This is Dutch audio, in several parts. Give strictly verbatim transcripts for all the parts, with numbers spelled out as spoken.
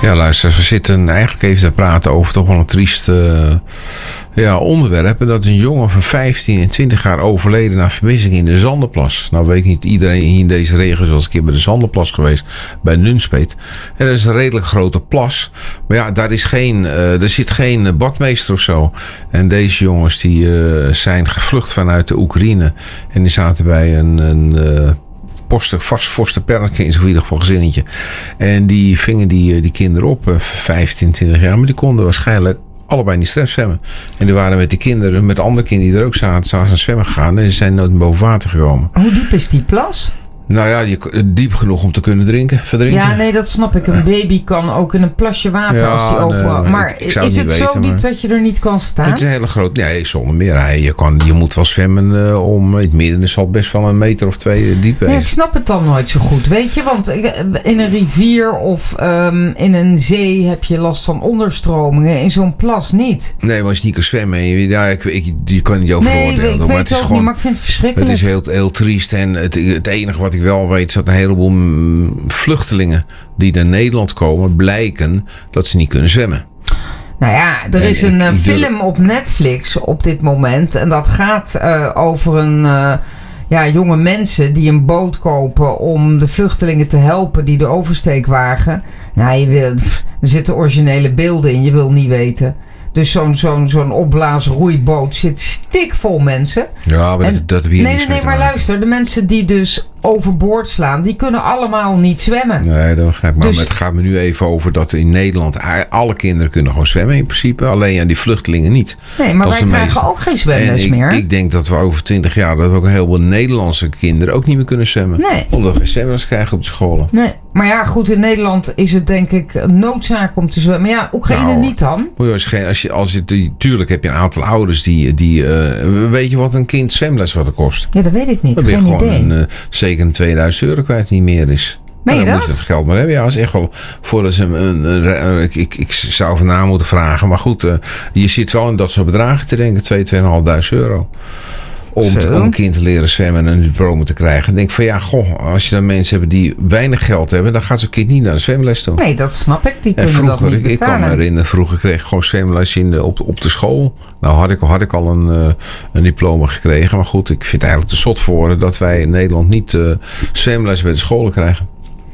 Ja, luister, we zitten eigenlijk even te praten over toch wel een triest uh, ja, onderwerp. En dat is een jongen van vijftien en twintig jaar overleden na vermissing in de Zanderplas. Nou weet ik niet, iedereen hier in deze regio is wel eens een keer bij de Zanderplas geweest, bij Nunspeet. En dat is een redelijk grote plas. Maar ja, daar, is geen, uh, er zit geen badmeester of zo. En deze jongens die uh, zijn gevlucht vanuit de Oekraïne. En die zaten bij een... een uh, Posten, vast Foster Perkins, of in ieder geval gezinnetje. En die vingen die, die kinderen op, vijftien, twintig jaar. Maar die konden waarschijnlijk allebei niet stress zwemmen. En die waren met die kinderen, met andere kinderen die er ook zaten, zaten zwemmen gegaan. En ze zijn nooit boven water gekomen. Hoe diep is die plas? Nou ja, je, diep genoeg om te kunnen drinken, verdrinken. Ja, nee, dat snap ik. Een baby kan ook in een plasje water ja, als die overal... Nee, maar ik, ik is het weten, zo diep maar... dat je er niet kan staan? Het is een hele grote... Nee, zonder meer. Je, kan, je moet wel zwemmen uh, om... Het midden zal best wel een meter of twee diep zijn. Ja, ik snap het dan nooit zo goed, weet je. Want in een rivier of um, in een zee heb je last van onderstromingen. In zo'n plas niet. Nee, maar als je niet kan zwemmen... Je, ja, ik, ik, je kan niet over nee, oordelen. Nee, ik weet maar het het is ook gewoon, niet, maar ik vind het verschrikkelijk. Het is heel, heel triest. En het, het enige wat ik wel weet... is dat een heleboel vluchtelingen die naar Nederland komen... blijken dat ze niet kunnen zwemmen. Nou ja, er is een ik, ik film op Netflix op dit moment. En dat gaat uh, over een... Uh, ja, jonge mensen die een boot kopen om de vluchtelingen te helpen die de oversteek wagen. Nou, je wil, er zitten originele beelden in, je wil niet weten. Dus zo'n, zo'n, zo'n opblaasroeiboot zit stikvol mensen. Ja, maar en, dat, dat heb je nee, niets nee, nee, mee maar luister, de mensen die dus overboord slaan, die kunnen allemaal niet zwemmen. Nee, dat begrijp ik. Maar dus, het gaat me nu even over dat in Nederland alle kinderen kunnen gewoon zwemmen in principe. Alleen ja, die vluchtelingen niet. Nee, maar wij krijgen meeste. ook geen zwemles ik, meer. Ik denk dat we over twintig jaar dat we ook een heleboel Nederlandse kinderen ook niet meer kunnen zwemmen. Nee. Omdat we zwemles krijgen op de scholen. Nee, maar ja, goed, in Nederland is het denk ik een noodzaak om te zwemmen. Maar ja, Oekraïne nou, niet dan? Als je, als je, als je, tuurlijk heb je een aantal ouders die... die uh, weet je wat een kind zwemles wat er kost? Ja, dat weet ik niet. Dan geen ben je gewoon idee. Een, uh, zeker een tweeduizend euro kwijt niet meer is. Meen je dan dat? moet je het geld maar hebben. Ja, dat is echt wel... Voordat ze een, een, een, een, ik, ik, ik zou van na moeten vragen. Maar goed, uh, je zit wel in dat soort bedragen te denken. twee, tweeënhalfduizend euro. Om, te, om een kind te leren zwemmen en een diploma te krijgen. Ik denk van ja, goh, als je dan mensen hebt die weinig geld hebben, dan gaat zo'n kind niet naar de zwemles toe. Nee, dat snap ik. Die en kunnen vroeger, dat niet ik, ik kan me herinneren, vroeger kreeg ik gewoon zwemles in de, op, op de school. Nou had ik, had ik al een, uh, een diploma gekregen. Maar goed, ik vind het eigenlijk te zot voor woorden dat wij in Nederland niet uh, zwemles bij de scholen krijgen.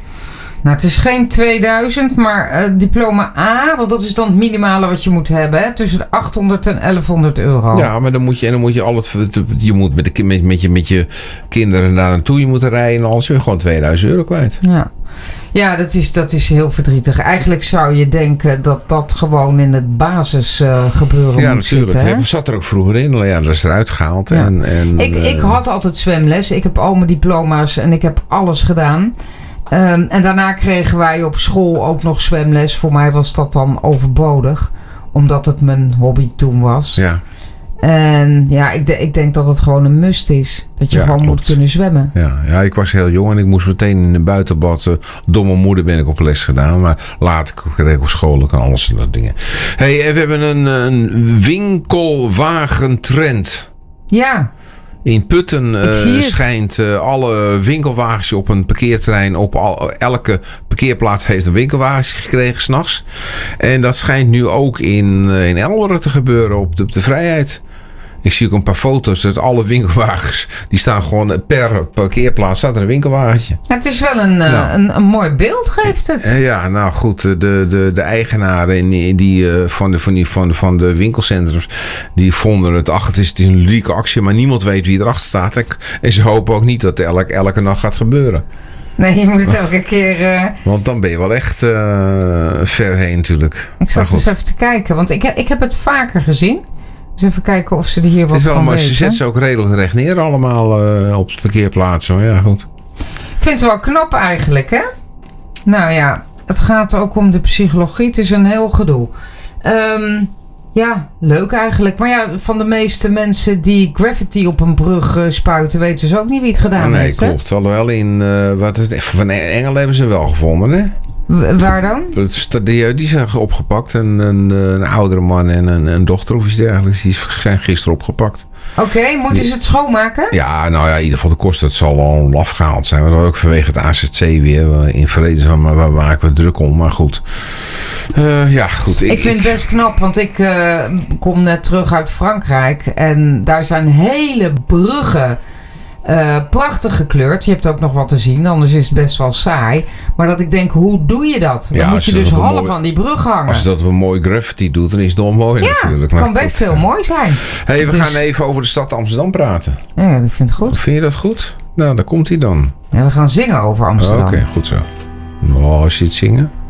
Nou, het is geen tweeduizend, maar uh, diploma A, want dat is dan het minimale wat je moet hebben, hè? Tussen de achthonderd en elfhonderd euro. Ja, maar dan moet je, en dan moet je al het, je moet met, de, met, met, je, met je kinderen daar naartoe, je moet rijden en alles, weer gewoon tweeduizend euro kwijt. Ja, ja dat, is, dat is heel verdrietig. Eigenlijk zou je denken dat dat gewoon in het basisgebeuren uh, gebeuren ja, moet zitten. Ja, natuurlijk. Het zat er ook vroeger in, ja, dat is eruit gehaald. Ja. En, en, ik, uh, ik had altijd zwemles, ik heb al mijn diploma's en ik heb alles gedaan. Um, en daarna kregen wij op school ook nog zwemles. Voor mij was dat dan overbodig. Omdat het mijn hobby toen was. Ja. En ja, ik, de, ik denk dat het gewoon een must is. Dat je ja, gewoon klopt. moet kunnen zwemmen. Ja, ja, ik was heel jong en ik moest meteen in een buitenbad. Uh, domme moeder ben ik op les gedaan. Maar later kreeg ik op school en alles en dat dingen. Hey, we hebben een, een winkelwagentrend. Ja. In Putten uh, schijnt uh, alle winkelwagens op een parkeerterrein, op al, elke parkeerplaats heeft een winkelwagen gekregen 's nachts. En dat schijnt nu ook in, uh, in Elmeren te gebeuren op de, op de Vrijheid. Ik zie ook een paar foto's dat alle winkelwagens, die staan gewoon per parkeerplaats, staat er een winkelwagentje. Het is wel een, nou, uh, een, een mooi beeld, geeft het. Ja, nou goed, de, de, de eigenaren in, in die, uh, van, de, van, die, van, de, van de winkelcentrums, die vonden het, ach, het is, het is een ludieke actie, maar niemand weet wie erachter staat. En ze hopen ook niet dat het elke, elke nacht gaat gebeuren. Nee, je moet het elke keer... Uh... Want dan ben je wel echt uh, ver heen natuurlijk. Ik zat eens even te kijken, want ik heb, ik heb het vaker gezien. Dus even kijken of ze er hier wat van weten. Het is wel, maar ze zetten ze ook redelijk recht neer allemaal uh, op de parkeerplaats. Hoor. Ja, goed. Ik vind het wel knap eigenlijk, hè? Nou ja, het gaat ook om de psychologie. Het is een heel gedoe. Um, ja, leuk eigenlijk. Maar ja, van de meeste mensen die graffiti op een brug uh, spuiten, weten ze ook niet wie het gedaan nee, heeft. Nee, klopt. Alhoewel in uh, wat het, van Engelen hebben ze wel gevonden, hè? Waar dan? Die, die zijn opgepakt. Een, een, een oudere man en een, een dochter of iets dergelijks. Die zijn gisteren opgepakt. Oké, okay, moeten die, ze het schoonmaken? Ja, nou ja, in ieder geval de kosten. Het zal al afgehaald zijn. Maar ook vanwege het A Z C weer. In vredesnaam, maar waar maken we druk om. Maar goed. Uh, ja, goed. Ik, ik vind het best knap, want ik uh, kom net terug uit Frankrijk. En daar zijn hele bruggen uh, prachtig gekleurd. Je hebt ook nog wat te zien, anders is het best wel saai. Maar dat ik denk, hoe doe je dat? Dan ja, moet je, je dus half mooi, aan die brug hangen. Als je dat op een mooi graffiti doet, dan is het wel mooi ja, natuurlijk. Het kan maar best goed. heel mooi zijn. Hey, we dus, gaan even over de stad Amsterdam praten. Ja, dat vind ik goed. Vind je dat goed? Nou, daar komt hij dan. Ja, we gaan zingen over Amsterdam. Oké, okay, goed zo. Nou, als je het zingen...